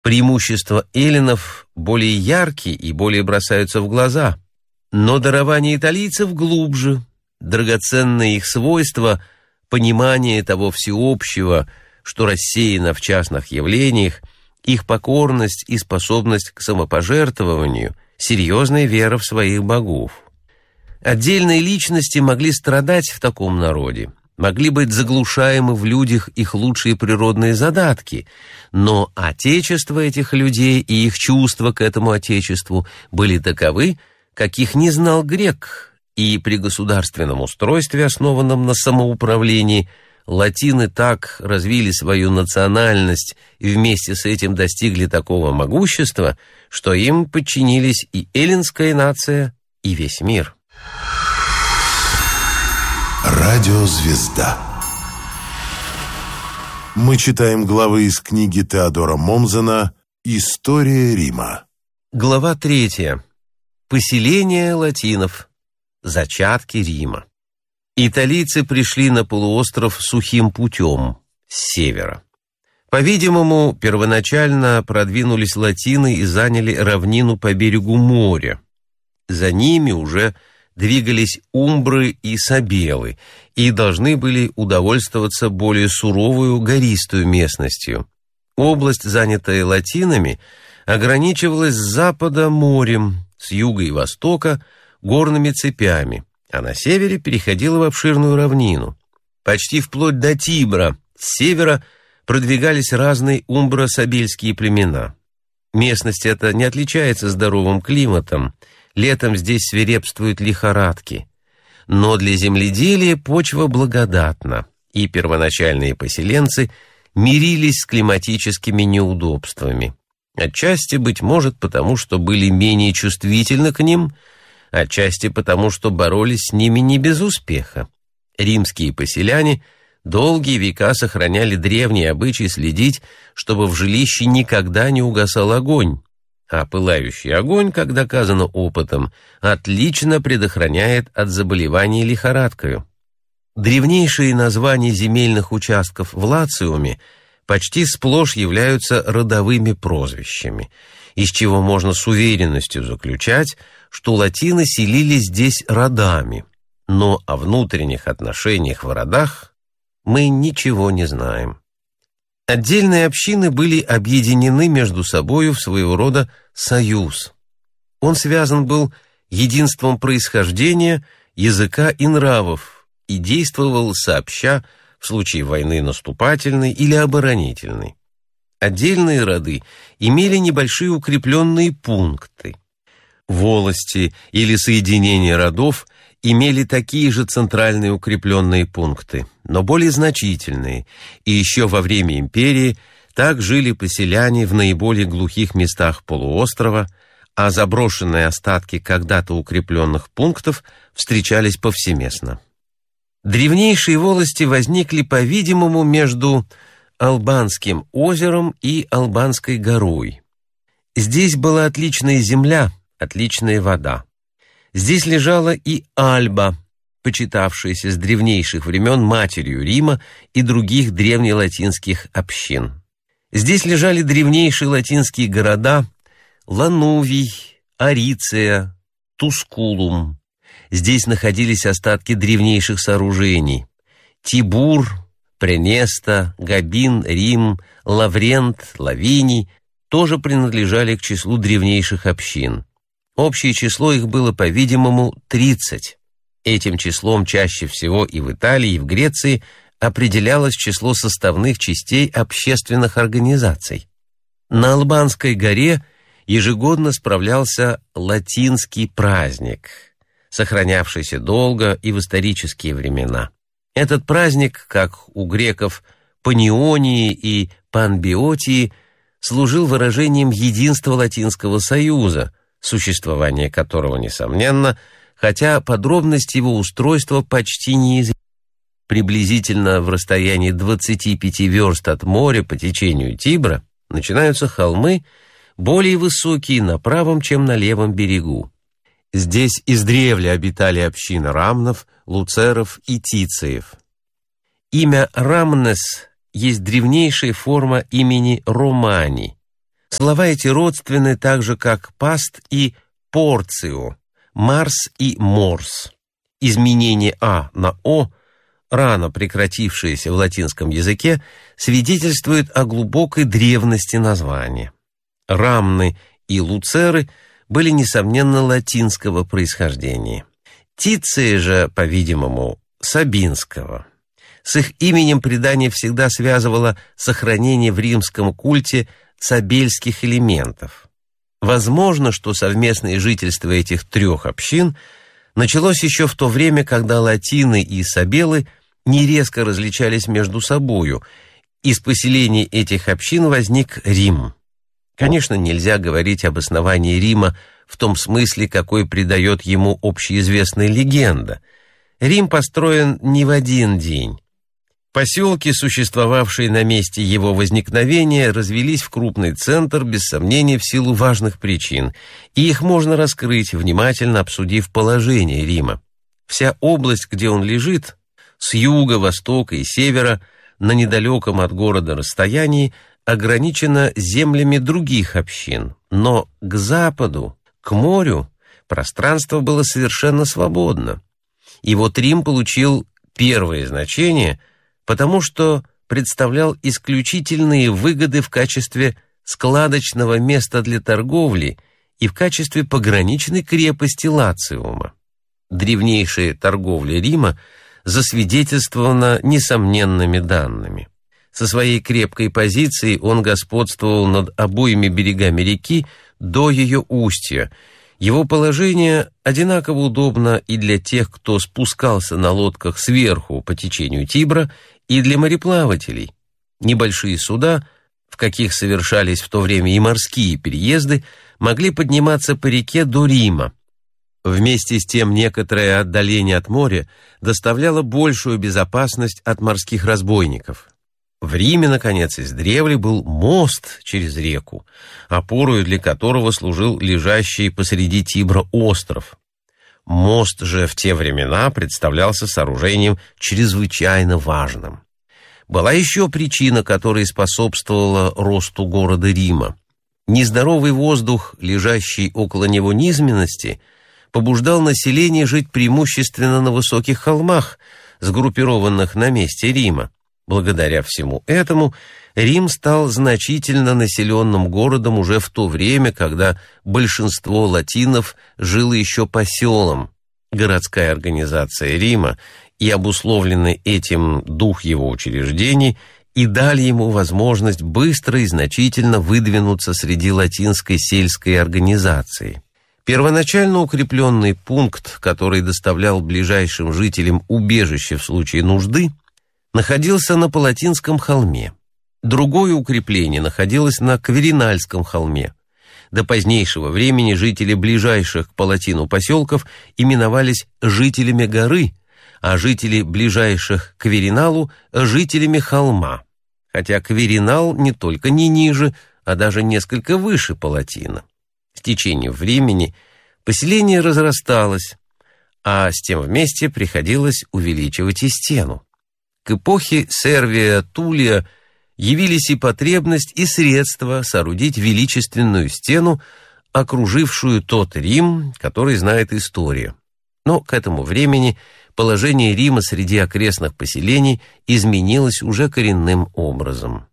Преимущества эллинов более яркие и более бросаются в глаза, но дарование италийцев глубже, драгоценное их свойство, понимание того всеобщего, что рассеяно в частных явлениях, их покорность и способность к самопожертвованию, серьезная вера в своих богов. Отдельные личности могли страдать в таком народе, могли быть заглушаемы в людях их лучшие природные задатки, но отечество этих людей и их чувства к этому отечеству были таковы, каких не знал грек, и при государственном устройстве, основанном на самоуправлении, латины так развили свою национальность и вместе с этим достигли такого могущества, что им подчинились и эллинская нация, и весь мир. Радиозвезда. Мы читаем главы из книги Теодора Момзена «История Рима». Глава 3. Поселение латинов. Зачатки Рима. Италийцы пришли на полуостров сухим путем, с севера. По-видимому, первоначально продвинулись латины и заняли равнину по берегу моря. За ними уже двигались умбры и сабелы и должны были удовольствоваться более суровую гористую местностью. Область, занятая латинами, ограничивалась с запада морем, с юга и востока горными цепями, а на севере переходила в обширную равнину. Почти вплоть до Тибра с севера продвигались разные умбро-сабельские племена. Местность эта не отличается здоровым климатом, летом здесь свирепствуют лихорадки. Но для земледелия почва благодатна, и первоначальные поселенцы мирились с климатическими неудобствами. Отчасти, быть может, потому что были менее чувствительны к ним, отчасти потому, что боролись с ними не без успеха. Римские поселяне долгие века сохраняли древний обычай следить, чтобы в жилище никогда не угасал огонь, а пылающий огонь, как доказано опытом, отлично предохраняет от заболеваний лихорадкою. Древнейшие названия земельных участков в Лациуме почти сплошь являются родовыми прозвищами, из чего можно с уверенностью заключать, что латины селились здесь родами, но о внутренних отношениях в родах мы ничего не знаем. Отдельные общины были объединены между собою в своего рода союз. Он связан был единством происхождения, языка и нравов и действовал сообща в случае войны наступательной или оборонительной. Отдельные роды имели небольшие укрепленные пункты. Волости или соединения родов имели такие же центральные укрепленные пункты, но более значительные, и еще во время империи так жили поселяне в наиболее глухих местах полуострова, а заброшенные остатки когда-то укрепленных пунктов встречались повсеместно. Древнейшие волости возникли, по-видимому, между Албанским озером и Албанской горой. Здесь была отличная земля, отличная вода. Здесь лежала и Альба, почитавшаяся с древнейших времен матерью Рима и других древнелатинских общин. Здесь лежали древнейшие латинские города Ланувий, Ариция, Тускулум. Здесь находились остатки древнейших сооружений Тибур, Пренеста, Габин, Рим, Лаврент, Лавиний тоже принадлежали к числу древнейших общин. Общее число их было, по-видимому, 30. Этим числом чаще всего и в Италии, и в Греции определялось число составных частей общественных организаций. На Албанской горе ежегодно справлялся латинский праздник, сохранявшийся долго и в исторические времена. Этот праздник, как у греков Панионии и Панбиотии, служил выражением единства Латинского Союза, существование которого, несомненно, хотя подробности его устройства почти неизвестны. Приблизительно в расстоянии 25 верст от моря по течению Тибра начинаются холмы, более высокие на правом, чем на левом берегу. Здесь издревле обитали общины рамнов, луцеров и тициев. Имя Рамнес есть древнейшая форма имени Романи. Слова эти родственны так же, как паст и порцио, марс и морс. Изменение «а» на «о», рано прекратившееся в латинском языке, свидетельствует о глубокой древности названия. Рамны и луцеры были, несомненно, латинского происхождения. Тиции же, по-видимому, сабинского. С их именем предание всегда связывало сохранение в римском культе сабельских элементов. Возможно, что совместное жительство этих трех общин началось еще в то время, когда латины и сабелы не резко различались между собою. Из поселений этих общин возник Рим. Конечно, нельзя говорить об основании Рима в том смысле, какой придает ему общеизвестная легенда. Рим построен не в один день. Поселки, существовавшие на месте его возникновения, развились в крупный центр, без сомнения, в силу важных причин, и их можно раскрыть, внимательно обсудив положение Рима. Вся область, где он лежит, с юга, востока и севера, на недалеком от города расстоянии, ограничена землями других общин, но к западу, к морю, пространство было совершенно свободно. И вот Рим получил первое значение, потому что представлял исключительные выгоды в качестве складочного места для торговли и в качестве пограничной крепости Лациума. Древнейшая торговля Рима засвидетельствована несомненными данными. Со своей крепкой позицией он господствовал над обоими берегами реки до ее устья. Его положение одинаково удобно и для тех, кто спускался на лодках сверху по течению Тибра, и для мореплавателей. Небольшие суда, в каких совершались в то время и морские переезды, могли подниматься по реке до Рима. Вместе с тем некоторое отдаление от моря доставляло большую безопасность от морских разбойников. В Риме, наконец, издревле был мост через реку, опорою для которого служил лежащий посреди Тибра остров. Мост же в те времена представлялся сооружением чрезвычайно важным. Была еще причина, которая способствовала росту города Рима. Нездоровый воздух, лежащий около него низменности, побуждал население жить преимущественно на высоких холмах, сгруппированных на месте Рима. Благодаря всему этому Рим стал значительно населенным городом уже в то время, когда большинство латинов жило еще по селам. Городская организация Рима и обусловленный этим дух его учреждений и дали ему возможность быстро и значительно выдвинуться среди латинской сельской организации. Первоначально укрепленный пункт, который доставлял ближайшим жителям убежище в случае нужды, находился на Палатинском холме. Другое укрепление находилось на Кверинальском холме. До позднейшего времени жители ближайших к Палатину поселков именовались жителями горы, а жители ближайших к Квериналу – жителями холма, хотя Кверинал не только не ниже, а даже несколько выше Палатина. С течением времени поселение разрасталось, а с тем вместе приходилось увеличивать и стену. К эпохе Сервия Тулия явились и потребность, и средства соорудить величественную стену, окружившую тот Рим, который знает историю. Но к этому времени положение Рима среди окрестных поселений изменилось уже коренным образом.